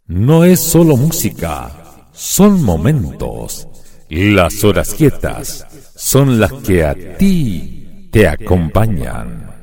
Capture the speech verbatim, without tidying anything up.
No es solo música, son momentos. Las horas quietas son las que a ti te acompañan.